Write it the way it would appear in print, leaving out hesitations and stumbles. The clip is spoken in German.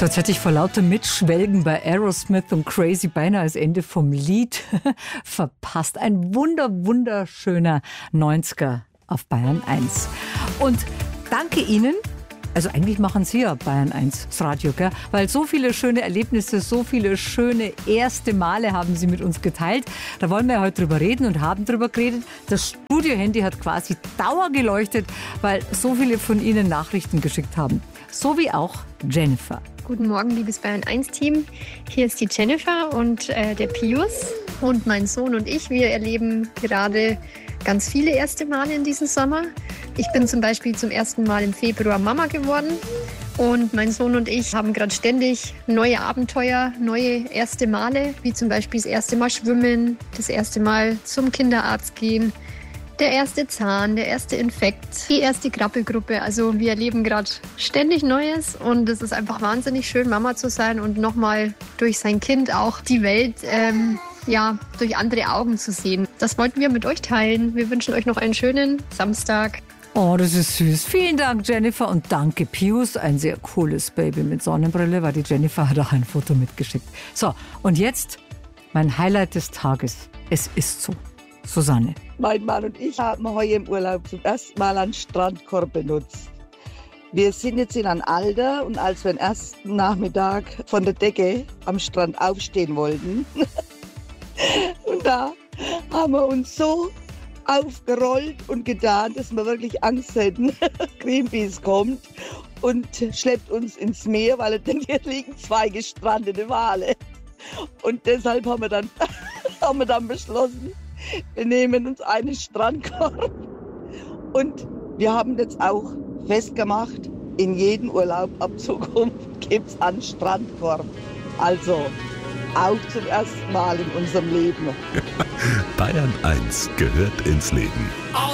So, jetzt hätte ich vor lauter Mitschwelgen bei Aerosmith und Crazy beinahe das Ende vom Lied verpasst. Ein wunderschöner 90er auf Bayern 1. Und danke Ihnen. Also eigentlich machen Sie ja Bayern 1 das Radio, gell? Weil so viele schöne Erlebnisse, so viele schöne erste Male haben Sie mit uns geteilt. Da wollen wir heute drüber reden und haben drüber geredet. Das Studiohandy hat quasi dauergeleuchtet, weil so viele von Ihnen Nachrichten geschickt haben. So wie auch Jennifer. Guten Morgen, liebes Bayern 1 Team. Hier ist die Jennifer und der Pius. Und mein Sohn und ich, wir erleben gerade ganz viele erste Male in diesem Sommer. Ich bin zum Beispiel zum ersten Mal im Februar Mama geworden. Und mein Sohn und ich haben gerade ständig neue Abenteuer, neue erste Male, wie zum Beispiel das erste Mal schwimmen, das erste Mal zum Kinderarzt gehen, der erste Zahn, der erste Infekt, die erste Krabbelgruppe. Also wir erleben gerade ständig Neues und es ist einfach wahnsinnig schön, Mama zu sein und nochmal durch sein Kind auch die Welt durch andere Augen zu sehen. Das wollten wir mit euch teilen. Wir wünschen euch noch einen schönen Samstag. Oh, das ist süß. Vielen Dank, Jennifer, und danke, Pius. Ein sehr cooles Baby mit Sonnenbrille, weil die Jennifer hat auch ein Foto mitgeschickt. So, und jetzt mein Highlight des Tages. Es ist so. Susanne. Mein Mann und ich haben heute im Urlaub zum ersten Mal einen Strandkorb benutzt. Wir sind jetzt in einem Alter und als wir den ersten Nachmittag von der Decke am Strand aufstehen wollten, und da haben wir uns so aufgerollt und getan, dass wir wirklich Angst hätten, Greenpeace kommt und schleppt uns ins Meer, weil denn hier liegen 2 gestrandete Wale. Und deshalb haben wir dann beschlossen, wir nehmen uns einen Strandkorb. Und wir haben jetzt auch festgemacht, in jedem Urlaub ab Zukunft gibt es einen Strandkorb. Also auch zum ersten Mal in unserem Leben. Bayern 1 gehört ins Leben.